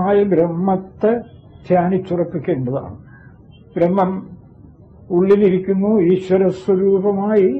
സ്വരൂപമായ ബ്രഹ്മത്തെ ധ്യാനിച്ചുറപ്പിക്കേണ്ടതാണ്. ബ്രഹ്മം ഉള്ളിലിരിക്കുന്നു. ഈശ്വരസ്വരൂപമായി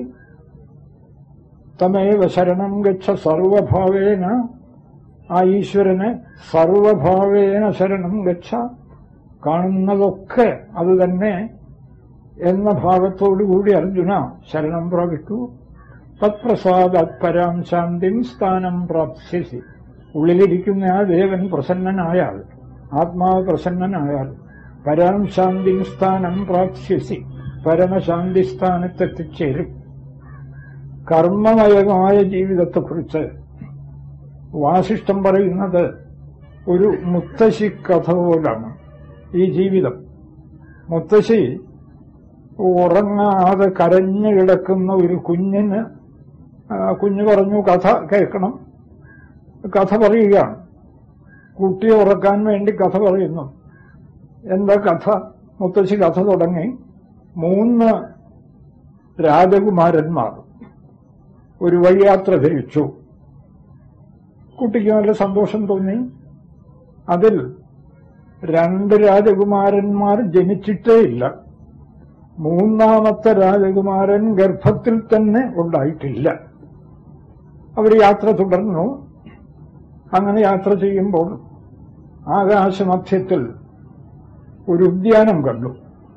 തമേവ ശരണം ഗച്ഛ സർവഭാവേന. ആ ഈശ്വരനെ സർവഭാവേന ശരണം ഗച്ഛ. കാണുന്നതൊക്കെ അത് തന്നെ എന്ന ഭാവത്തോടുകൂടി അർജുന ശരണം പ്രാപിക്കൂ. തത്പ്രസാദാത് പരാം ശാന്തിം സ്ഥാനം പ്രാപ്സ്യസി. ഉള്ളിലിരിക്കുന്ന ആ ദേവൻ പ്രസന്നനായാൽ, ആത്മാവ് പ്രസന്നനായാൽ പരാം ശാന്തിം സ്ഥാനം പ്രാപ്സ്യസി, പരമശാന്തി സ്ഥാനത്തെത്തിച്ചേരും. കർമ്മമയമായ ജീവിതത്തെക്കുറിച്ച് വാസിഷ്ഠം പറയുന്നത് ഒരു മുത്തശ്ശി കഥ പോലാണ് ഈ ജീവിതം. മുത്തശ്ശി ഉറങ്ങാതെ കരഞ്ഞു കിടക്കുന്ന ഒരു കുഞ്ഞ് പറഞ്ഞു കഥ കേൾക്കണം. കഥ പറയുകയാണ്. കുട്ടിയെ ഉറക്കാൻ വേണ്ടി കഥ പറയുന്നു. എന്താ കഥ? മുത്തശ്ശി കഥ തുടങ്ങി. 3 രാജകുമാരന്മാർ ഒരു വഴിയാത്ര ധരിച്ചു. കുട്ടിക്ക് നല്ല സന്തോഷം തോന്നി. അതിൽ 2 രാജകുമാരന്മാർ ജനിച്ചിട്ടേയില്ല. 3ാമത്തെ രാജകുമാരൻ ഗർഭത്തിൽ തന്നെ ഉണ്ടായിട്ടില്ല. അവർ യാത്ര തുടർന്നു. അങ്ങനെ യാത്ര ചെയ്യുമ്പോൾ ആകാശമധ്യത്തിൽ ഒരു ഉദ്യാനം കണ്ടു.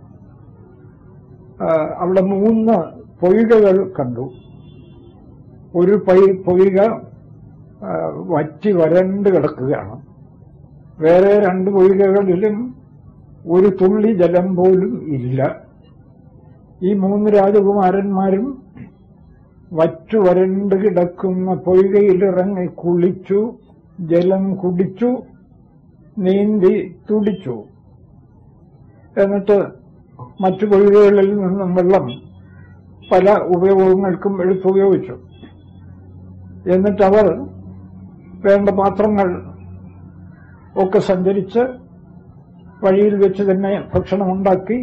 അവിടെ 3 പൊയ്കകൾ കണ്ടു. ഒരു പൊയ്ക വറ്റി വരണ്ട് കിടക്കുകയാണ്. വേറെ 2 പൊയ്കകളിലും ഒരു തുള്ളി ജലം പോലും ഇല്ല. ഈ 3 രാജകുമാരന്മാരും വറ്റുവരണ്ട് കിടക്കുന്ന പൊയ്കയിലിറങ്ങി കുളിച്ചു, ജലം കുടിച്ചു, നീന്തി തുടിച്ചു. എന്നിട്ട് മറ്റു പൊയ്കകളിൽ നിന്നും വെള്ളം പല ഉപയോഗങ്ങൾക്കും എടുത്തുപയോഗിച്ചു. എന്നിട്ടവർ വേണ്ട പാത്രങ്ങൾ ഒക്കെ സഞ്ചരിച്ച് വഴിയിൽ വെച്ച് തന്നെ ഭക്ഷണമുണ്ടാക്കി.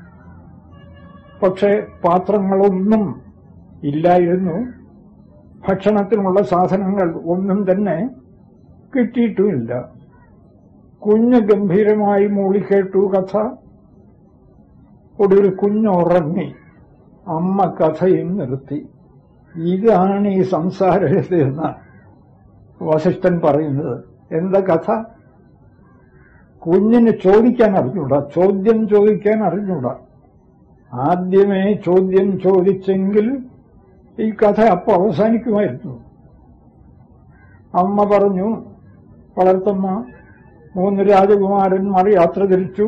പക്ഷേ പാത്രങ്ങളൊന്നും ഇല്ലായിരുന്നു. ഭക്ഷണത്തിനുള്ള സാധനങ്ങൾ ഒന്നും തന്നെ കിട്ടിയിട്ടുമില്ല. കുഞ്ഞ് ഗംഭീരമായി മൂളിക്കേട്ടു കഥ. ഒടുവിൽ കുഞ്ഞുറങ്ങി. അമ്മ കഥയും നിർത്തി. ഇതാണ് ഈ സംസാരമെന്ന് വസിഷ്ഠൻ പറയുന്നത്. എന്താ കഥ? കുഞ്ഞിന് ചോദിക്കാൻ അറിഞ്ഞൂടാ, ചോദ്യം ചോദിക്കാൻ അറിഞ്ഞൂടാ. ആദ്യമേ ചോദ്യം ചോദിച്ചെങ്കിൽ ഈ കഥ അപ്പോൾ അവസാനിക്കുമായിരുന്നു. അമ്മ പറഞ്ഞു, വളർത്തമ്മ, 3 രാജകുമാരന്മാർ യാത്ര തിരിച്ചു.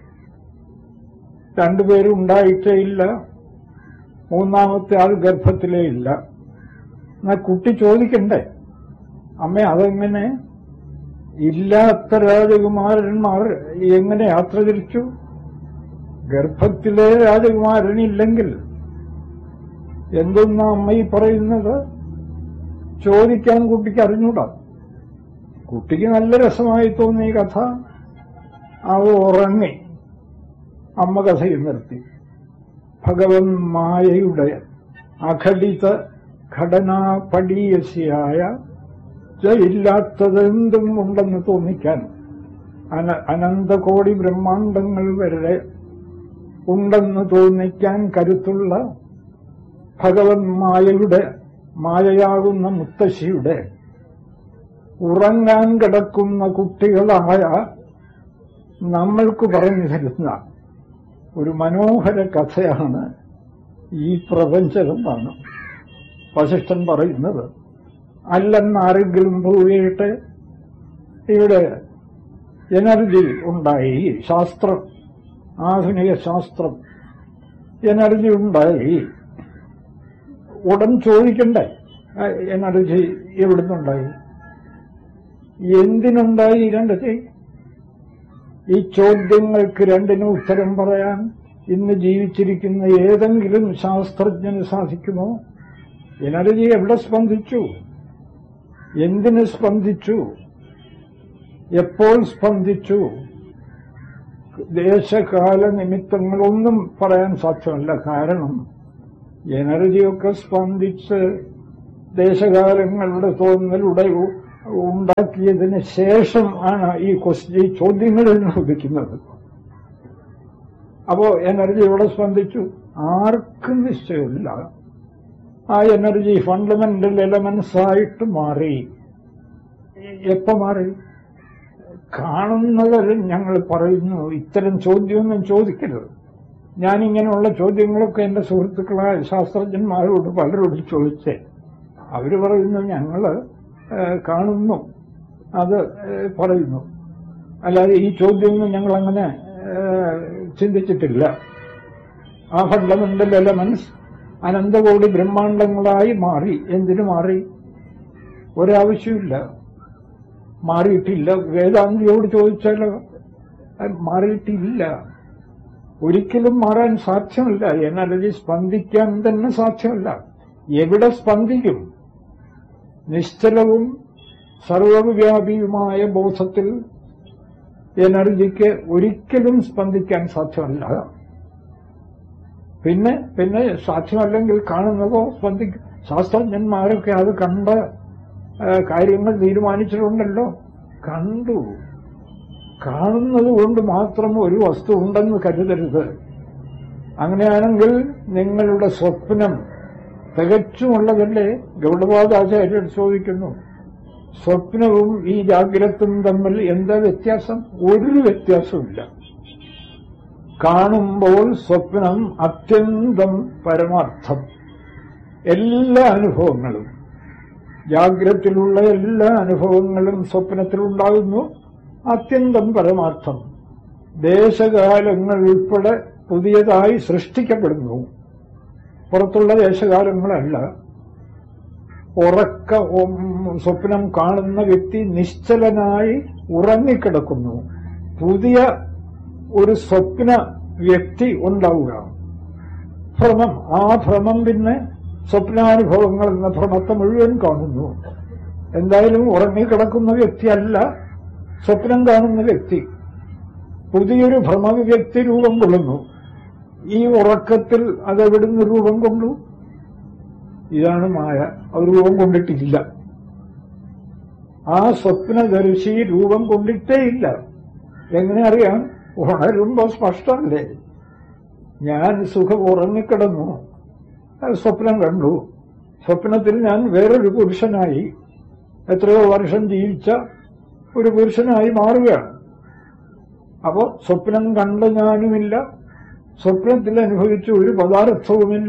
2 പേരും ഉണ്ടായിട്ടേ ഇല്ല. 3ാമത്തെ ആൾ ഗർഭത്തിലേ ഇല്ല. എന്നാ കുട്ടി ചോദിക്കണ്ടേ? അമ്മ, അതെങ്ങനെ? ഇല്ലാത്ത രാജകുമാരന്മാർ എങ്ങനെ യാത്ര തിരിച്ചു? ഗർഭത്തിലെ രാജകുമാരനില്ലെങ്കിൽ എന്തൊന്നാ അമ്മ ഈ പറയുന്നത്? ചോദിക്കാൻ കുട്ടിക്ക് അറിഞ്ഞൂടാ. കുട്ടിക്ക് നല്ല രസമായി തോന്നി കഥ. അത് ഉറങ്ങി. അമ്മ കഥയിൽ നിർത്തി. ഭഗവൻ മായയുടെ അഘടിത ഘടനാപടീയസിയായ ഇല്ലാത്തതെന്തും ഉണ്ടെന്ന് തോന്നിക്കാൻ, അനന്തകോടി ബ്രഹ്മാണ്ടങ്ങൾ വരെ ഉണ്ടെന്ന് തോന്നിക്കാൻ കരുത്തുള്ള ഭഗവൻ മായയാകുന്ന മുത്തശ്ശിയുടെ ഉറങ്ങാൻ കിടക്കുന്ന കുട്ടികളായ നമ്മൾക്ക് പറഞ്ഞു തരുന്ന ഒരു മനോഹര കഥയാണ് ഈ പ്രപഞ്ചമെന്നാണ് വസിഷ്ഠൻ പറയുന്നത്. അല്ലെന്നാരെങ്കിലും പോയിട്ട് ഇവിടെ എനർജി ഉണ്ടായി, ശാസ്ത്രം, ആധുനിക ശാസ്ത്രം, എനർജി ഉണ്ടായി. ഉടൻ ചോദിക്കണ്ടേ എനർജി എവിടുന്നുണ്ടായി, എന്തിനുണ്ടായി എനർജി? ഈ ചോദ്യങ്ങൾക്ക് 2നും ഉത്തരം പറയാൻ ഇന്ന് ജീവിച്ചിരിക്കുന്ന ഏതെങ്കിലും ശാസ്ത്രജ്ഞന് സാധിക്കുമോ? എനർജി എവിടെ സ്പന്ദിച്ചു? എന്തിന് സ്പന്ദിച്ചു? എപ്പോൾ സ്പന്ദിച്ചു? ദേശകാല നിമിത്തങ്ങളൊന്നും പറയാൻ സാധ്യമല്ല. കാരണം എനർജിയൊക്കെ സ്പന്ദിച്ച് ദേശകാലങ്ങളുടെ തോന്നലുടെ ഉണ്ടാക്കിയതിന് ശേഷം ആണ് ഈ ചോദ്യങ്ങളിൽ നിന്ന് ഉദിക്കുന്നത്. അപ്പോ എനർജി എവിടെ സ്പന്ദിച്ചു? ആർക്കും നിശ്ചയമില്ല. ആ എനർജി ഫണ്ടമെന്റൽ എലമെന്റ്സ് ആയിട്ട് മാറി. എപ്പോ മാറി? കാണുന്നത് ഞങ്ങൾ പറയുന്നു ഇത്തരം ചോദ്യമൊന്നും ചോദിക്കരുത്. ഞാനിങ്ങനെയുള്ള ചോദ്യങ്ങളൊക്കെ എന്റെ സുഹൃത്തുക്കളായ ശാസ്ത്രജ്ഞന്മാരോട് പലരോട് ചോദിച്ചേ. അവര് പറയുന്നു ഞങ്ങള് കാണുന്നു, അത് പറയുന്നു. അല്ലാതെ ഈ ചോദ്യമൊന്നും ഞങ്ങളങ്ങനെ ചിന്തിച്ചിട്ടില്ല. ആ ഫണ്ടമെന്റൽ എലമെന്റ്സ് അനന്തകോടി ബ്രഹ്മാണ്ടങ്ങളായി മാറി. എന്തിനു മാറി? ഒരാവശ്യമില്ല, മാറിയിട്ടില്ല. വേദാന്തിയോട് ചോദിച്ചാലോ മാറിയിട്ടില്ല. ഒരിക്കലും മാറാൻ സാധ്യമല്ല. എനർജി സ്പന്ദിക്കാൻ തന്നെ സാധ്യമല്ല. എവിടെ സ്പന്ദിക്കും? നിശ്ചലവും സർവവ്യാപിയുമായ ബോധത്തിൽ എനർജിക്ക് ഒരിക്കലും സ്പന്ദിക്കാൻ സാധ്യമല്ല. പിന്നെ സാധ്യമല്ലെങ്കിൽ കാണുന്നതോ സ്പന്ദിക്കും. ശാസ്ത്രജ്ഞന്മാരൊക്കെ അത് കണ്ട കാര്യങ്ങൾ തീരുമാനിച്ചിട്ടുണ്ടല്ലോ. കണ്ടു. കാണുന്നത് കൊണ്ട് മാത്രം ഒരു വസ്തു ഉണ്ടെന്ന് കരുതരുത്. അങ്ങനെയാണെങ്കിൽ നിങ്ങളുടെ സ്വപ്നം തികച്ചുമുള്ളതല്ലേ? ഗൗഡപാദാചാര്യർ ചോദിക്കുന്നു, സ്വപ്നവും ഈ ജാഗ്രതും തമ്മിൽ എന്താ വ്യത്യാസം? ഒരു വ്യത്യാസമില്ല. കാണുമ്പോൾ സ്വപ്നം അത്യന്തം പരമാർത്ഥം. എല്ലാ അനുഭവങ്ങളും, ജാഗ്രതയിലുള്ള എല്ലാ അനുഭവങ്ങളും സ്വപ്നത്തിലുണ്ടാകുന്നു. അത്യന്തം പരമാർത്ഥം. ദേശകാലങ്ങൾ ഉൾപ്പെടെ പുതിയതായി സൃഷ്ടിക്കപ്പെടുന്നു. പുറത്തുള്ള ദേശകാലങ്ങളല്ല. സ്വപ്നം കാണുന്ന വ്യക്തി നിശ്ചലനായി ഉറങ്ങിക്കിടക്കുന്നു. പുതിയ ഒരു സ്വപ്ന വ്യക്തി ഉണ്ടാവുക. ഭ്രമം. ആ ഭ്രമം പിന്നെ സ്വപ്നാനുഭവങ്ങൾ എന്ന ഭ്രമത്തെ മുഴുവൻ കാണുന്നു. എന്തായാലും ഉറങ്ങിക്കിടക്കുന്ന വ്യക്തിയല്ല സ്വപ്നം കാണുന്ന വ്യക്തി. പുതിയൊരു ഭ്രമവ്യക്തി രൂപം കൊള്ളുന്നു. ഈ ഉറക്കത്തിൽ അതെവിടുന്ന് രൂപം കൊണ്ടു? ഇതാണ് മായ. അത് രൂപം കൊണ്ടിട്ടില്ല. ആ സ്വപ്നദർശി രൂപം കൊണ്ടിട്ടേയില്ല. എങ്ങനെ അറിയാം? ഉണരുമ്പോ സ്പഷ്ടമല്ലേ? ഞാൻ സുഖം ഉറങ്ങിക്കിടന്നു, സ്വപ്നം കണ്ടു. സ്വപ്നത്തിൽ ഞാൻ വേറൊരു പുരുഷനായി, എത്രയോ വർഷം ജീവിച്ച ഒരു പുരുഷനായി മാറുകയാണ്. അപ്പോ സ്വപ്നം കണ്ട ഞാനുമില്ല, സ്വപ്നത്തിൽ അനുഭവിച്ച ഒരു പദാർത്ഥവുമില്ല.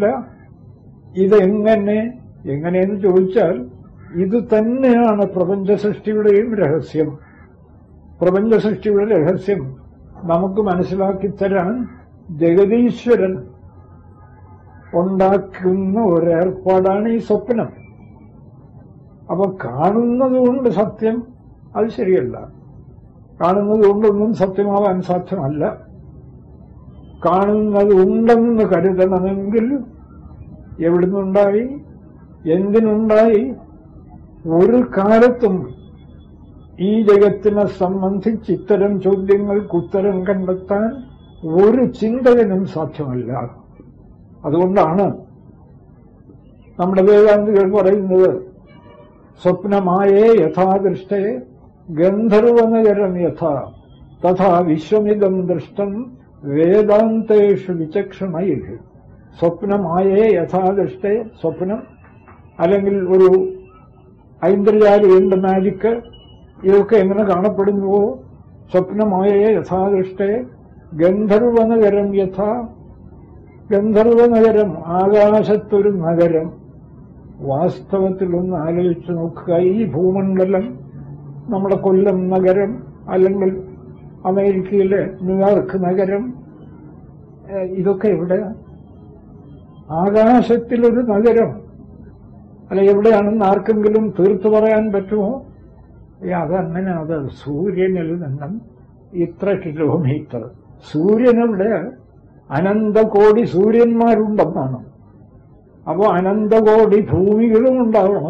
എങ്ങനെയെന്ന് ചോദിച്ചാൽ ഇത് തന്നെയാണ് പ്രപഞ്ച സൃഷ്ടിയുടെയും രഹസ്യം. പ്രപഞ്ച സൃഷ്ടിയുടെ രഹസ്യം നമുക്ക് മനസ്സിലാക്കിത്തരാൻ ജഗതീശ്വരൻ ഉണ്ടാക്കുന്ന ഒരേർപ്പാടാണ് ഈ സ്വപ്നം. അപ്പൊ കാണുന്നതുകൊണ്ട് സത്യം, അത് ശരിയല്ല. കാണുന്നതുകൊണ്ടൊന്നും സത്യമാവാൻ സാധ്യമല്ല. കാണുന്നത് ഉണ്ടെന്ന് കരുതണമെങ്കിൽ എവിടുന്നുണ്ടായി? എന്തിനുണ്ടായി? ഒരു കാലത്തും ഈ ജഗത്തിനെ സംബന്ധിച്ച് ഇത്തരം ചോദ്യങ്ങൾക്ക് ഉത്തരം കണ്ടെത്താൻ ഒരു ചിന്തകനും സാധ്യമല്ല. അതുകൊണ്ടാണ് നമ്മുടെ വേദാന്തികൾ പറയുന്നത്, സ്വപ്നമായേ യഥാദൃഷ്ടേ ഗന്ധർവനഗരം യഥാ തഥാ വിശ്വമിദം ദൃഷ്ടം വേദാന്തേഷു വിചക്ഷണൈഃ. സ്വപ്നമായേ യഥാദൃഷ്ടേ, സ്വപ്നം അല്ലെങ്കിൽ ഒരു ഐന്ദ്രജാലികന്റെ മാജിക്ക്, ഇതൊക്കെ എങ്ങനെ കാണപ്പെടുന്നുവോ? സ്വപ്നമായേ യഥാദൃഷ്ടേ ഗന്ധർവനഗരം യഥാ. ഗന്ധർവനഗരം, ആകാശത്തൊരു നഗരം. വാസ്തവത്തിലൊന്ന് ആലോചിച്ചു നോക്കുക. ഈ ഭൂമണ്ഡലം, നമ്മുടെ കൊല്ലം നഗരം, അല്ലെങ്കിൽ അമേരിക്കയിലെ ന്യൂയോർക്ക് നഗരം, ഇതൊക്കെ എവിടെ? ആകാശത്തിലൊരു നഗരം. അല്ല, എവിടെയാണെന്ന് ആർക്കെങ്കിലും തീർത്തു പറയാൻ പറ്റുമോ? അതങ്ങനെ, അത് സൂര്യനിൽ നിന്നും ഇത്ര കിലോമീറ്റർ. സൂര്യനെവിടെ? അനന്തകോടി സൂര്യന്മാരുണ്ടെന്നാണ്. അപ്പോ അനന്തകോടി ഭൂമികളും ഉണ്ടാവണം.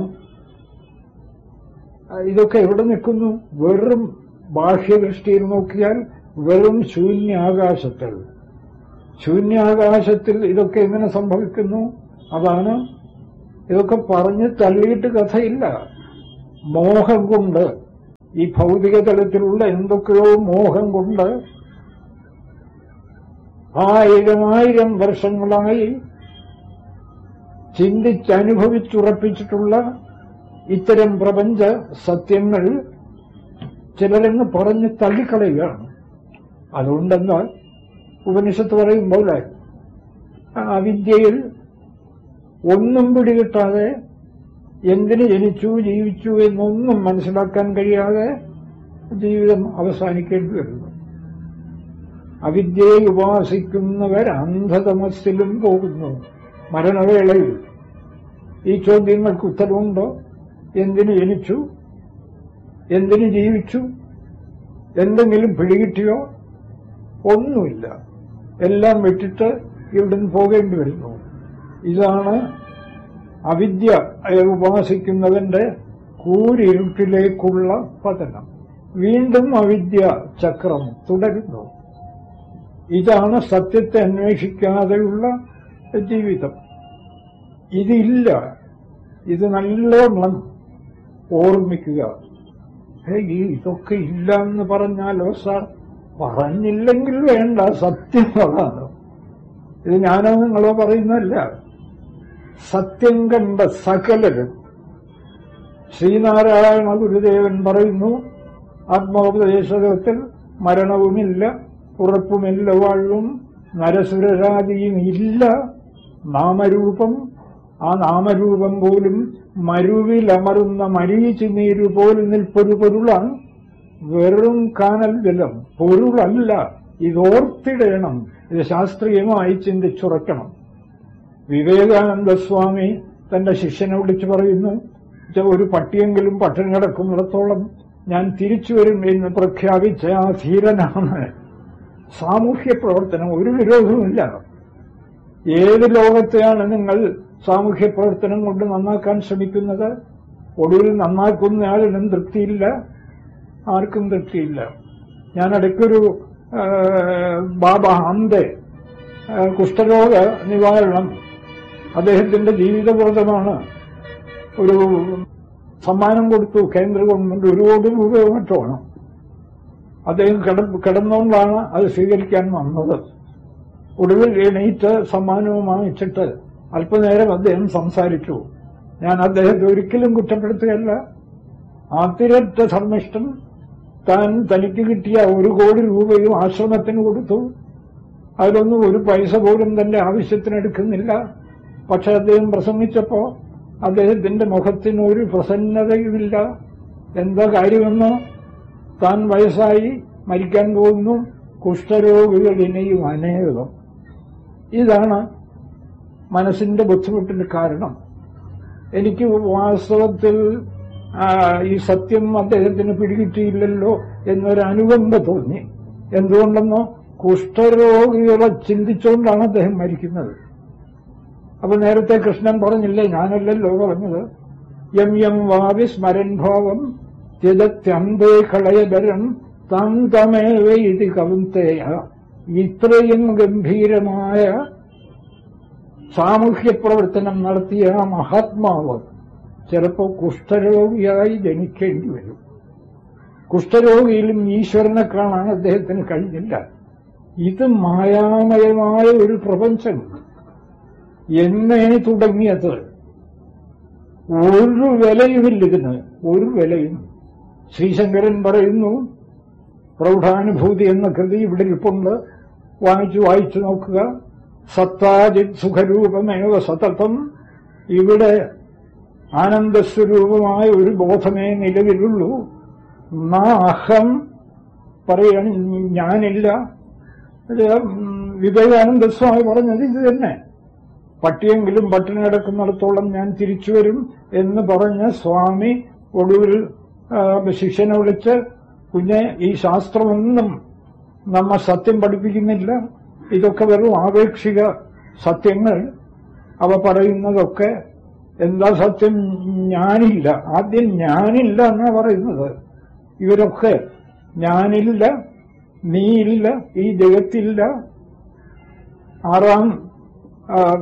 ഇതൊക്കെ എവിടെ നിൽക്കുന്നു? വെറും ബാഹ്യദൃഷ്ടിയിൽ നോക്കിയാൽ വെറും ശൂന്യാകാശത്തിൽ. ശൂന്യാകാശത്തിൽ ഇതൊക്കെ എങ്ങനെ സംഭവിക്കുന്നു? അതാണ് ഇതൊക്കെ പറഞ്ഞ് തള്ളിയിട്ട് കഥയില്ല. മോഹം കൊണ്ട്, ഈ ഭൗതിക തലത്തിലുള്ള എന്തൊക്കെയോ മോഹം കൊണ്ട് 1000 വർഷങ്ങളായി ചിന്തിച്ചനുഭവിച്ചുറപ്പിച്ചിട്ടുള്ള ഇത്തരം പ്രപഞ്ച സത്യങ്ങൾ ചിലരെന്ന് പറഞ്ഞ് തള്ളിക്കളയുകയാണ്. അതുകൊണ്ടെന്നാൽ ഉപനിഷത്ത് പറയും പോലെ അവിദ്യയിൽ ഒന്നും പിടികിട്ടാതെ എന്തിന് ജനിച്ചു ജീവിച്ചു എന്നൊന്നും മനസ്സിലാക്കാൻ കഴിയാതെ ജീവിതം അവസാനിക്കേണ്ടി വരുന്നു. അവിദ്യയെ ഉപാസിക്കുന്നവർ അന്ധതമസ്സിലും പോകുന്നു. മരണവേളയിൽ ഈ ചോദ്യങ്ങൾക്ക് ഉത്തരവുണ്ടോ? എന്തിന് ജനിച്ചു, എന്തിന് ജീവിച്ചു, എന്തെങ്കിലും പിടികിട്ടിയോ? ഒന്നുമില്ല. എല്ലാം വിട്ടിട്ട് ഇവിടുന്ന് പോകേണ്ടി വരുന്നു. ഇതാണ് അവിദ്യ ഉപാസിക്കുന്നവന്റെ കൂരിരുട്ടിലേക്കുള്ള പതനം. വീണ്ടും അവിദ്യ ചക്രം തുടരുന്നു. ഇതാണ് സത്യത്തെ അന്വേഷിക്കാതെയുള്ള ജീവിതം. ഇതില്ല. ഇത് നല്ലോണം ഓർമ്മിക്കുക. ഇതൊക്കെ ഇല്ല എന്ന് പറഞ്ഞാലോ സാർ? പറഞ്ഞില്ലെങ്കിൽ വേണ്ട, സത്യം അതാണ്. ഇത് ഞാനോ നിങ്ങളോ പറയുന്നതല്ല. സത്യം കണ്ട സകലരും. ശ്രീനാരായണ ഗുരുദേവൻ പറയുന്നു, ആത്മോപദേശത്തിൽ മരണവുമില്ല, ഉറപ്പുമില്ല, വാഴും നരസുരരാതിയും ഇല്ല. നാമരൂപം, ആ നാമരൂപം പോലും മരുവിലമറുന്ന മരീചി നീരു പോലെ നിൽപ്പൊരു പൊരുളാണ്. വെറും കാനൽ ജലം പൊരുളല്ല. ഇതോർത്തിടണം. ഇത് ശാസ്ത്രീയമായി ചിന്തിച്ചുറക്കണം. വിവേകാനന്ദ സ്വാമി തന്റെ ശിഷ്യനെ വിളിച്ചു പറയുന്നു, ഒരു പട്ടിയെങ്കിലും പട്ടിണി കിടക്കുന്നിടത്തോളം ഞാൻ തിരിച്ചുവരും എന്ന് പ്രഖ്യാപിച്ച ആ ധീരനാണ്. സാമൂഹ്യ പ്രവർത്തനം ഒരു വിരോധവുമില്ല. ഏത് ലോകത്തെയാണ് നിങ്ങൾ സാമൂഹ്യ പ്രവർത്തനം കൊണ്ട് നന്നാക്കാൻ ശ്രമിക്കുന്നത്? ഒടുവിൽ നന്നാക്കുന്നയാളിനും തൃപ്തിയില്ല, ആർക്കും തൃപ്തിയില്ല. ഞാൻ ഇടയ്ക്കൊരു ബാബ അന്തേ കുഷ്ഠരോഗ നിവാരണം, അദ്ദേഹത്തിന്റെ ജീവിതബോധമാണ്, ഒരു സമ്മാനം കൊടുത്തു കേന്ദ്ര ഗവൺമെന്റ്. 1 കോടി രൂപയോ മറ്റോണം. അദ്ദേഹം കിടന്നുകൊണ്ടാണ് അത് സ്വീകരിക്കാൻ വന്നത്. ഒടുവിൽ എണീറ്റ് സമ്മാനവും വാങ്ങിച്ചിട്ട് അല്പനേരം അദ്ദേഹം സംസാരിച്ചു. ഞാൻ അദ്ദേഹത്തെ ഒരിക്കലും കുറ്റപ്പെടുത്തുകയല്ല. അതിരറ്റ ധർമ്മിഷ്ഠൻ. താൻ തനിക്ക് കിട്ടിയ 1 കോടി രൂപയും ആശ്രമത്തിന് കൊടുത്തു. അതിലൊന്നും ഒരു പൈസ പോലും തന്റെ ആവശ്യത്തിനെടുക്കുന്നില്ല. പക്ഷെ അദ്ദേഹം പ്രസംഗിച്ചപ്പോ അദ്ദേഹത്തിന്റെ മുഖത്തിന് ഒരു പ്രസന്നതയുമില്ല. എന്താ കാര്യമെന്ന്? താൻ വയസ്സായി മരിക്കാൻ പോകുന്നു, കുഷ്ഠരോഗികൾ ഇനിയും അനേകം. ഇതാണ് മനസ്സിന്റെ ബുദ്ധിമുട്ടിന് കാരണം. എനിക്ക് വാസ്തവത്തിൽ ഈ സത്യം അദ്ദേഹത്തിന് പിടികിട്ടിയില്ലല്ലോ എന്നൊരു അനുകമ്പ തോന്നി. എന്തുകൊണ്ടെന്നോ, കുഷ്ഠരോഗികളെ ചിന്തിച്ചുകൊണ്ടാണ് അദ്ദേഹം മരിക്കുന്നത്. അപ്പൊ നേരത്തെ കൃഷ്ണൻ പറഞ്ഞില്ലേ, ഞാനല്ലല്ലോ പറഞ്ഞത്. യം യം വാവി സ്മരൻ ഭാവം ത്യജത്യന്തേ കളയബരം തം തമേവ ഇതി കൗന്ദേയ. ഇത്രയും ഗംഭീരമായ സാമൂഹ്യ പ്രവർത്തനം നടത്തിയ ആ മഹാത്മാവ് ചിലപ്പോൾ കുഷ്ഠരോഗിയായി ജനിക്കേണ്ടി വരും. കുഷ്ഠരോഗിയിലും ഈശ്വരനെ കാണാൻ അദ്ദേഹത്തിന് കഴിഞ്ഞില്ല. ഇത് മായാമയമായ ഒരു പ്രപഞ്ചം എന്നേ തുടങ്ങിയത്. ഒരു വിലയുമില്ല ഇതിന്, ഒരു വിലയും. ശ്രീശങ്കരൻ പറയുന്നു, പ്രൗഢാനുഭൂതി എന്ന കൃതി ഇവിടെ ഇരിപ്പുണ്ട്, വായിച്ചു നോക്കുക. സത്താജിത് സുഖരൂപമേവ സതതം. ഇവിടെ ആനന്ദസ്വരൂപമായ ഒരു ബോധമേ നിലവിലുള്ളൂ. അഹം പറയാണ്, ഞാനില്ല. വിവേകാനന്ദ സ്വാമി പറഞ്ഞത് ഇത് തന്നെ. പട്ടിയെങ്കിലും പട്ടിണി കിടക്കുന്നിടത്തോളം ഞാൻ തിരിച്ചു വരും എന്ന് പറഞ്ഞ സ്വാമി ഒടുവിൽ ശിഷ്യനെ വിളിച്ച്, കുഞ്ഞെ, ഈ ശാസ്ത്രമൊന്നും നമ്മെ സത്യം പഠിപ്പിക്കുന്നില്ല. ഇതൊക്കെ വെറും ആപേക്ഷിക സത്യങ്ങൾ. അവ പറയുന്നതൊക്കെ എന്താ സത്യം? ഞാനില്ല. ആദ്യം ഞാനില്ല എന്നാ പറയുന്നത്. ഇവരൊക്കെ ഞാനില്ല, നീയില്ല, ഈ ജഗത്തില്ല. 6ാം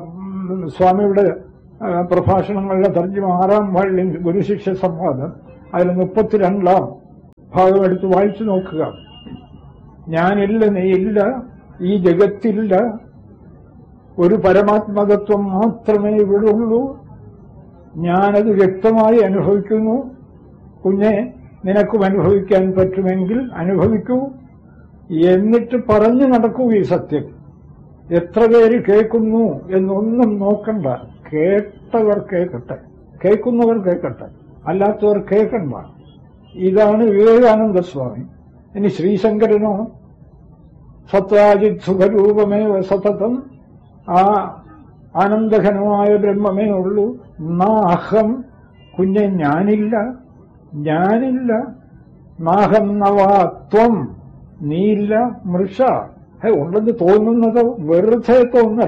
സ്വാമിയുടെ പ്രഭാഷണങ്ങളുടെ തർജ്ജിമ 6ാം വാള്യം ഗുരുശിഷ്യ സംവാദം. അതിൽ 32-ാം ഭാഗം എടുത്ത് വായിച്ചു നോക്കുക. ഞാനില്ല, നീയില്ല, ഈ ജഗത്തില്ല, ഒരു പരമാത്മതത്വം മാത്രമേ ഇവിടുള്ളൂ. ഞാനത് വ്യക്തമായി അനുഭവിക്കുന്നു. കുഞ്ഞെ, നിനക്കും അനുഭവിക്കാൻ പറ്റുമെങ്കിൽ അനുഭവിക്കൂ. എന്നിട്ട് പറഞ്ഞു നടക്കൂ ഈ സത്യം. എത്ര പേര് കേൾക്കുന്നു എന്നൊന്നും നോക്കണ്ട. കേട്ടവർ കേൾക്കട്ടെ, കേൾക്കുന്നവർ കേൾക്കട്ടെ, അല്ലാത്തവർ കേൾക്കണ്ട. ഇതാണ് വിവേകാനന്ദ സ്വാമി. ഇനി ശ്രീശങ്കരനോ സത്യാജിത് സുഖരൂപമേ സതതം, ആ ആനന്ദഘനമായ ബ്രഹ്മമേ ഉള്ളൂ. നാഹം, കുഞ്ഞെ ഞാനില്ല, ഞാനില്ല. നാഹം നവാത്വം, നീയില്ല. മൃഷ, ഉണ്ടെന്ന് തോന്നുന്നത് വെറുതെ തോന്നൽ.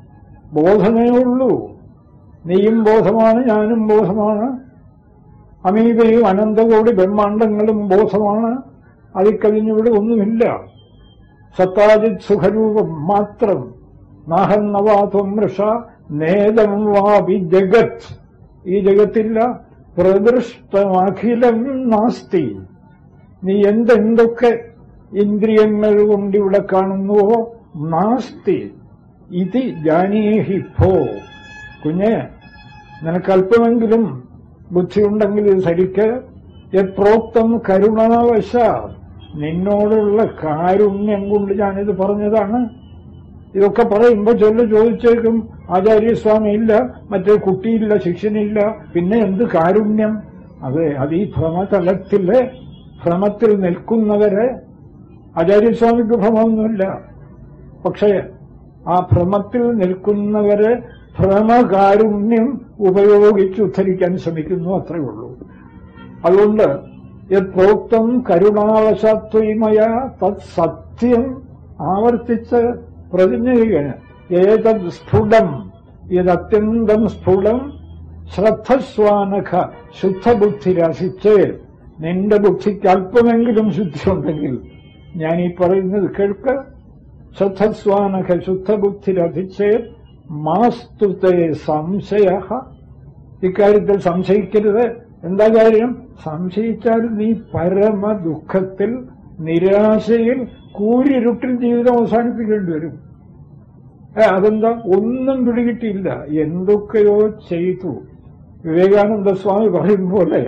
ബോധമേ ഉള്ളൂ. നീയും ബോധമാണ്, ഞാനും ബോധമാണ്. അമീബയും അനന്തകോടി ബ്രഹ്മാണ്ടങ്ങളും ബോധമാണ്. അതിൽ കഴിഞ്ഞിവിടെ ഒന്നുമില്ല. സത്താജിത് സുഖരൂപം മാത്രം. നാഹം നവാത്വം മൃഷ നേദം വാപി ജഗത്, ഈ ജഗത്തില്ല. പ്രദൃഷ്ടമഖിലം നാസ്തി, നീ എന്തൊക്കെ ഇന്ദ്രിയങ്ങൾ കൊണ്ടിവിടെ കാണുന്നുവോ നാസ്തി ഇതി ജാനീഹി ഭോ. കുഞ്ഞെ, നിനക്കല്പമെങ്കിലും ബുദ്ധിയുണ്ടെങ്കിൽ ഇത് ശരിക്ക്. യത്രോക്തം കരുണാവശ, നിന്നോടുള്ള കാരുണ്യം കൊണ്ട് ഞാനിത് പറഞ്ഞതാണ്. ഇതൊക്കെ പറയുമ്പോ ചോദിച്ചേക്കും, ആചാര്യസ്വാമി ഇല്ല, മറ്റേ കുട്ടിയില്ല, ശിഷ്യനില്ല, പിന്നെ എന്ത് കാരുണ്യം? അത് ഈ ഭ്രമതലത്തില് ഭ്രമത്തിൽ നിൽക്കുന്നവരെ, ആചാര്യസ്വാമിക്ക് ഭ്രമമൊന്നുമില്ല, പക്ഷേ ആ ഭ്രമത്തിൽ നിൽക്കുന്നവരെ ഭ്രമകാരുണ്യം ഉപയോഗിച്ച് ഉദ്ധരിക്കാൻ ശ്രമിക്കുന്നു, അത്രയേ ഉള്ളൂ. അതുകൊണ്ട് യത്രോക്തം കരുണാവശത്വമയ തത് സത്യം ആവർത്തിച്ച് പ്രതിജ്ഞ ചെയ്യണം. ഏതത് സ്ഫുടം, ഇതത്യന്തം സ്ഫുടം. ശ്രദ്ധസ്വാനഖ, ശുദ്ധബുദ്ധി രസിച്ച്, നിന്റെ ബുദ്ധിക്ക് അല്പമെങ്കിലും ശുദ്ധിയുണ്ടെങ്കിൽ ഞാൻ ഈ പറയുന്നത് കേൾക്ക്. ശ്രദ്ധസ്വാനഖ ശുദ്ധബുദ്ധി രസിച്ച് മാസ്തുതേ സംശയ, ഇക്കാര്യത്തിൽ സംശയിക്കരുത്. എന്താ കാര്യം? സംശയിച്ചാൽ നീ പരമ ദുഃഖത്തിൽ, നിരാശയിൽ, കൂരിരുട്ടിൽ ജീവിതം അവസാനിപ്പിക്കേണ്ടി വരും. അതെന്താ? ഒന്നും പിടികിട്ടിയില്ല, എന്തൊക്കെയോ ചെയ്തു. വിവേകാനന്ദ സ്വാമി പറയും പോലെ,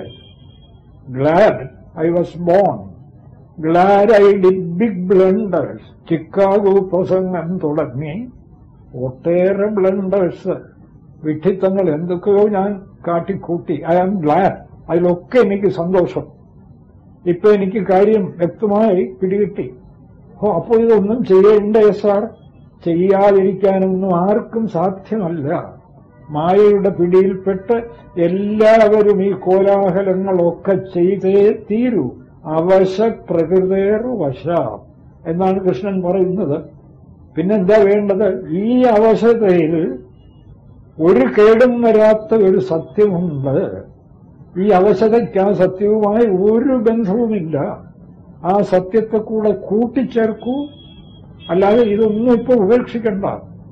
GLAAD I was born, GLAAD I did big blunders. Chicago പ്രസംഗം തുടങ്ങി ഒട്ടേറെ ബ്ലണ്ടേഴ്സ്, വിഡ്ഢിത്തങ്ങൾ എന്തൊക്കെയോ ഞാൻ കാട്ടിക്കൂട്ടി. ഐ ആം ഗ്ലാഡ്, അതിലൊക്കെ എനിക്ക് സന്തോഷം. ഇപ്പൊ എനിക്ക് കാര്യം വ്യക്തമായി പിടികിട്ടി. അപ്പോൾ ഇതൊന്നും ചെയ്യേണ്ടേ സാർ? ചെയ്യാതിരിക്കാനൊന്നും ആർക്കും സാധ്യമല്ല. മായയുടെ പിടിയിൽപ്പെട്ട് എല്ലാവരും ഈ കോലാഹലങ്ങളൊക്കെ ചെയ്തേ തീരൂ. അവശ പ്രകൃതേർ വശ എന്നാണ് കൃഷ്ണൻ പറയുന്നത്. പിന്നെന്താ വേണ്ടത്? ഈ അവശതയിൽ ഒരു കേടും വരാത്ത ഒരു സത്യമുണ്ട്. ഈ അവശതയ്ക്ക് ആ സത്യവുമായി ഒരു ബന്ധവുമില്ല. ആ സത്യത്തെ കൂടെ കൂട്ടിച്ചേർക്കൂ, അല്ലാതെ ഇതൊന്നും ഇപ്പൊ ഉപേക്ഷിക്കണ്ട.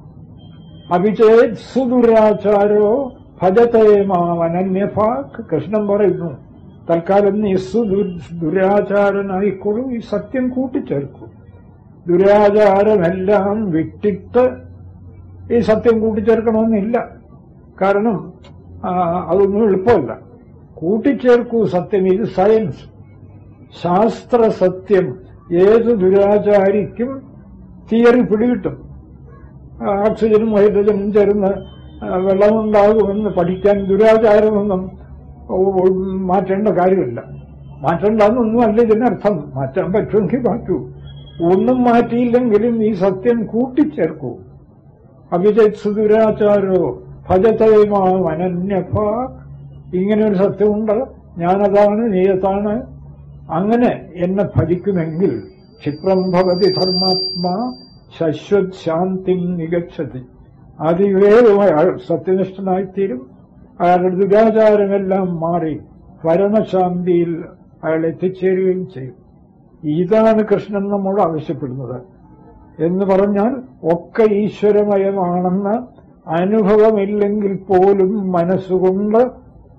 അഭിചേത് സുദുരാചാരോ ഭജതേ മാമനന്യഭാക്. കൃഷ്ണൻ പറയുന്നു, തൽക്കാലം നീ ദുരാചാരനായിക്കോളൂ, ഈ സത്യം കൂട്ടിച്ചേർക്കൂ. ദുരാചാരമെല്ലാം വിട്ടിട്ട് ഈ സത്യം കൂട്ടിച്ചേർക്കണമെന്നില്ല. കാരണം അതൊന്നും എളുപ്പമല്ല. കൂട്ടിച്ചേർക്കൂ സത്യം. ഇത് സയൻസ്, ശാസ്ത്ര സത്യം. ഏത് ദുരാചാരിക്കും തിയറി പിടികിട്ടും. ഓക്സിജനും ഹൈഡ്രജനും ചേർന്ന് വെള്ളമുണ്ടാകുമെന്ന് പഠിക്കാൻ ദുരാചാരമൊന്നും മാറ്റേണ്ട കാര്യമില്ല. മാറ്റണ്ടെന്നൊന്നും അല്ല ഇതിനർത്ഥം. മാറ്റാൻ പറ്റുമെങ്കിൽ മാറ്റൂ. ഒന്നും മാറ്റിയില്ലെങ്കിലും ഈ സത്യം കൂട്ടിച്ചേർക്കൂ. അഭിചേത് ദുരാചാരോ ഭജതേമാം അനന്യഭാക്. ഇങ്ങനെയൊരു സത്യമുണ്ട്, ഞാനതാണ്, നീയതാണ്. അങ്ങനെ എന്നെ ഭജിക്കുമെങ്കിൽ ക്ഷിപ്രം ഭവതി ധർമാത്മാ ശശ്വത് ശാന്തി നിഗച്ഛതി. അതിവേഗമായി അയാൾ സത്യനിഷ്ഠനായിത്തീരും. അയാളുടെ ദുരാചാരമെല്ലാം മാറി പരമശാന്തിയിൽ അയാൾ എത്തിച്ചേരുകയും ചെയ്യും. ഇതാണ് കൃഷ്ണൻ നമ്മോട് ആവശ്യപ്പെടുന്നത്. എന്ന് പറഞ്ഞാൽ ഒക്കെ ഈശ്വരമയമാണെന്ന് അനുഭവമില്ലെങ്കിൽ പോലും മനസ്സുകൊണ്ട്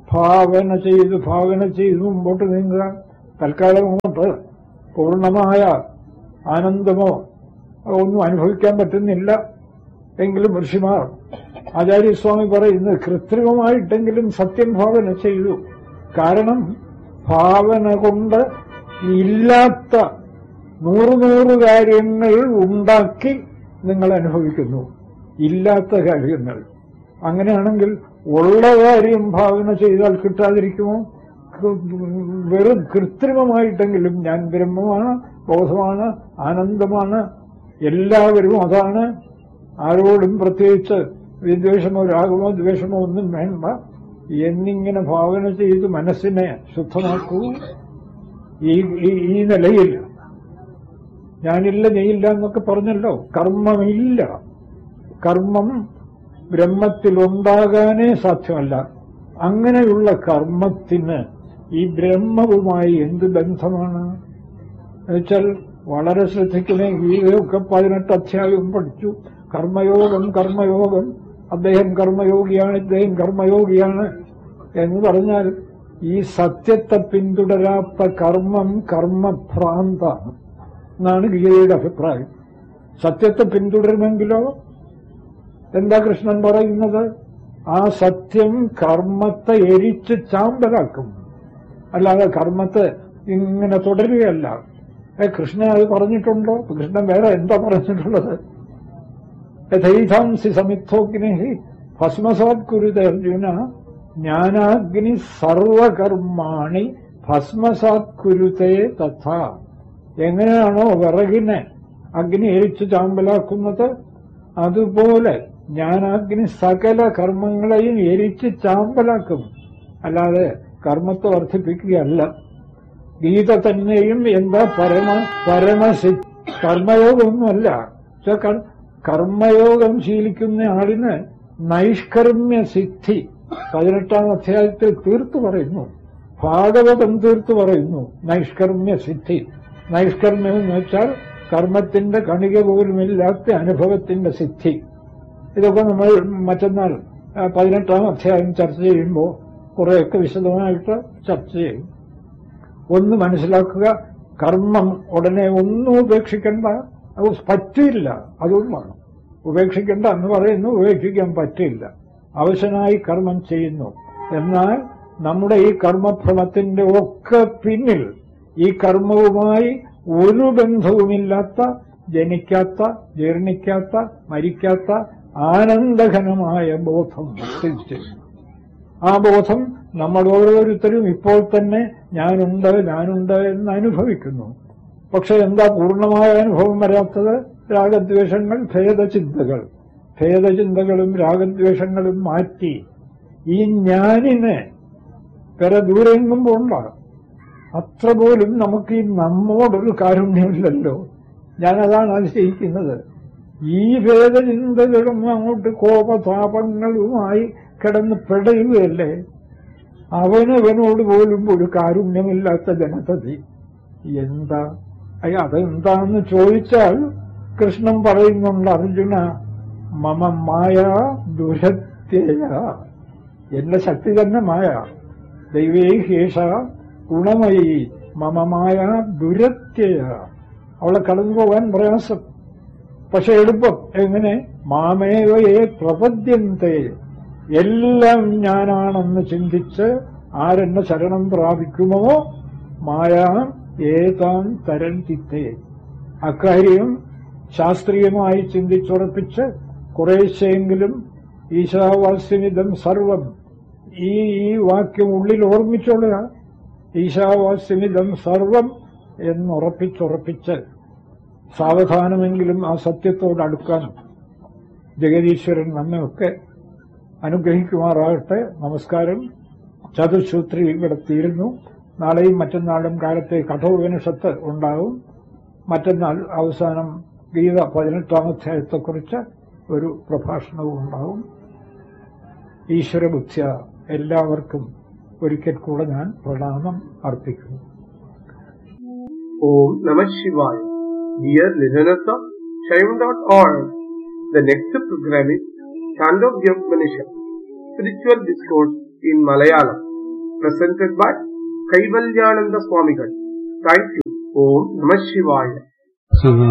ഭാവന ചെയ്ത് മുമ്പോട്ട് നീങ്ങുക. തൽക്കാലം അങ്ങോട്ട് പൂർണ്ണമായ ആനന്ദമോ ഒന്നും അനുഭവിക്കാൻ പറ്റുന്നില്ല എങ്കിലും ഋഷിമാർ, ആചാര്യസ്വാമി പറയുന്നത് കൃത്രിമമായിട്ടെങ്കിലും സത്യം ഭാവന ചെയ്തു. കാരണം ഭാവന കൊണ്ട് ഇല്ലാത്ത 100 കാര്യങ്ങൾ ഉണ്ടാക്കി നിങ്ങൾ അനുഭവിക്കുന്നു. ഇല്ലാത്ത കാര്യങ്ങൾ. അങ്ങനെയാണെങ്കിൽ ഉള്ള കാര്യം ഭാവന ചെയ്താൽ കിട്ടാതിരിക്കുമോ? വെറും കൃത്രിമമായിട്ടെങ്കിലും ഞാൻ ബ്രഹ്മമാണ്, ബോധമാണ്, ആനന്ദമാണ്, എല്ലാവരും അതാണ്, ആരോടും പ്രത്യേകിച്ച് വിദ്വേഷമോ രാഗമോ ദ്വേഷമോ ഒന്നും വേണ്ട എന്നിങ്ങനെ ഭാവന ചെയ്ത് മനസ്സിനെ ശുദ്ധമാക്കൂ. ഈ നിലയിൽ ഞാനില്ല നീയില്ല എന്നൊക്കെ പറഞ്ഞല്ലോ. കർമ്മമില്ല. കർമ്മം ബ്രഹ്മത്തിലുണ്ടാകാനേ സാധ്യമല്ല. അങ്ങനെയുള്ള കർമ്മത്തിന് ഈ ബ്രഹ്മവുമായി എന്ത് ബന്ധമാണ് എന്നുവെച്ചാൽ വളരെ ശ്രദ്ധിക്കണേ. ഗീതയൊക്കെ 18 അധ്യായവും പഠിച്ചു. കർമ്മയോഗം, അദ്ദേഹം കർമ്മയോഗിയാണ്, ഇദ്ദേഹം കർമ്മയോഗിയാണ് എന്ന് പറഞ്ഞാൽ ഈ സത്യത്തെ പിന്തുടരാത്ത കർമ്മം കർമ്മഭ്രാന്താണ് എന്നാണ് ഗീതയുടെ അഭിപ്രായം. സത്യത്തെ പിന്തുടരുമെങ്കിലോ എന്താ കൃഷ്ണൻ പറയുന്നത്? ആ സത്യം കർമ്മത്തെ എരിച്ച് ചാമ്പലാക്കും. അല്ലാതെ കർമ്മത്തെ ഇങ്ങനെ തുടരുകയല്ല. കൃഷ്ണൻ അത് പറഞ്ഞിട്ടുണ്ടോ? കൃഷ്ണൻ വേറെ എന്താ പറഞ്ഞിട്ടുള്ളത്? യഥൈഥാംസി സമിദ്ധോഗ്നി ഭസ്മസാത് കുരുതേ അർജുന ജ്ഞാനാഗ്നി സർവകർമാണി ഭസ്മസാത് കുരുതേ തഥാ. എങ്ങനെയാണോ വിറകിനെ അഗ്നി എരിച്ചു ചാമ്പലാക്കുന്നത്, അതുപോലെ ജ്ഞാനാഗ്നി സകല കർമ്മങ്ങളെയും എരിച്ച് ചാമ്പലാക്കും. അല്ലാതെ കർമ്മത്തെ വർദ്ധിപ്പിക്കുകയല്ല. ഗീത തന്നെയും എന്താ പരമസിദ്ധി കർമ്മയോഗമൊന്നുമല്ല. കർമ്മയോഗം ശീലിക്കുന്ന ആളിന് നൈഷ്കർമ്മ്യ സിദ്ധി 18-ാം അധ്യായത്തിൽ തീർത്തു പറയുന്നു. ഭാഗവതം തീർത്തു പറയുന്നു നൈഷ്കർമ്മ്യ സിദ്ധി. നൈഷ്കർമ്മ്യം എന്ന് വെച്ചാൽ കർമ്മത്തിന്റെ കണിക പോലുമില്ലാത്ത അനുഭവത്തിന്റെ സിദ്ധി. ഇതൊക്കെ നമ്മൾ മറ്റന്നാൾ 18-ാം അധ്യായം ചർച്ച ചെയ്യുമ്പോൾ കുറെയൊക്കെ വിശദമായിട്ട് ചർച്ച ചെയ്യും. ഒന്ന് മനസ്സിലാക്കുക, കർമ്മം ഉടനെ ഒന്നും ഉപേക്ഷിക്കേണ്ട, അത് പറ്റില്ല. അതുകൊണ്ടാണ് ഉപേക്ഷിക്കേണ്ട എന്ന് പറയുന്നു. ഉപേക്ഷിക്കാൻ പറ്റില്ല. അവശനായി കർമ്മം ചെയ്യുന്നു. എന്നാൽ നമ്മുടെ ഈ കർമ്മഭ്രമത്തിന്റെ ഒക്കെ പിന്നിൽ ഈ കർമ്മവുമായി ഒരു ബന്ധവുമില്ലാത്ത, ജനിക്കാത്ത, ജീർണിക്കാത്ത, മരിക്കാത്ത ആനന്ദഘനമായ ബോധം സ്ഥിതിച്ചിരുന്നു. ആ ബോധം നമ്മൾ ഓരോരുത്തരും ഇപ്പോൾ തന്നെ ഞാനുണ്ട് എന്ന് അനുഭവിക്കുന്നു. പക്ഷെ എന്താ പൂർണ്ണമായ അനുഭവം വരാത്തത്? രാഗദ്വേഷങ്ങൾ, ഭേദചിന്തകളും രാഗദ്വേഷങ്ങളും മാറ്റി ഈ ഞാനിനെ വേറെ ദൂരെങ്ങും പോണ്ട. അത്ര പോലും നമുക്ക് ഈ നമ്മോടൊരു കാരുണ്യമില്ലല്ലോ. ഞാനതാണ് അതിശയിക്കുന്നത്. ഈ ഭേദചിന്തകളും അങ്ങോട്ട് കോപതാപങ്ങളുമായി കിടന്ന് പിടയുകയല്ലേ. അവനവനോട് പോലും ഒരു കാരുണ്യമില്ലാത്ത ജനതതി. എന്താ അതെന്താന്ന് ചോദിച്ചാൽ കൃഷ്ണൻ പറയുന്നുണ്ട്, അർജുന മമ മായ ദുരത്യയ. എന്റെ ശക്തി തന്നെ മായ. ദൈവേ ഹേഷ ഗുണമയി മമ മായ ദുരത്യയ. അവളെ കടന്നു പോകാൻ പ്രയാസം, പക്ഷെ എളുപ്പം. എങ്ങനെ? മാമേവയെ പ്രപദ്യന്തേ. എല്ലാം ഞാനാണെന്ന് ചിന്തിച്ച് ആരെന്നെ ശരണം പ്രാപിക്കുമോ മായ ഏതാൻ തരന്തിത്തേ. അക്കാര്യം ശാസ്ത്രീയമായി ചിന്തിച്ചുറപ്പിച്ച് കുറേശ്ശെയെങ്കിലും ഈശാവാസ്യമിതം സർവം, ഈ വാക്യം ഉള്ളിൽ ഓർമ്മിച്ചോളുക. ഈശാവാസ്യമിതം സർവം എന്നുറപ്പിച്ചുറപ്പിച്ച് സാവധാനമെങ്കിലും ആ സത്യത്തോടടുക്കാൻ ജഗദീശ്വരൻ നമ്മയൊക്കെ അനുഗ്രഹിക്കുമാറാകട്ടെ. നമസ്കാരം. ചതുശ്ശൂത്രി ഇവിടെ തീരുന്നു. നാളെയും മറ്റന്നാളും കാലത്തെ കഠോപനിഷത്ത് ഉണ്ടാകും. മറ്റന്നാൾ അവസാനം ഗീത 18-ാം അധ്യായത്തെക്കുറിച്ച് ഒരു പ്രഭാഷണവും ഉണ്ടാകും. ഈശ്വരബുദ്ധ്യ എല്ലാവർക്കും ഒരിക്കൽ കൂടെ ഞാൻ പ്രണാമം അർപ്പിക്കുന്നു. Om Namah Shivaya. Dear listeners of Shaivam.org, the next program is Chandogya Upanishad, Spiritual Discourse in Malayalam, presented by Kaivalyananda Swamigal. Thank you. Om Namah Shivaya.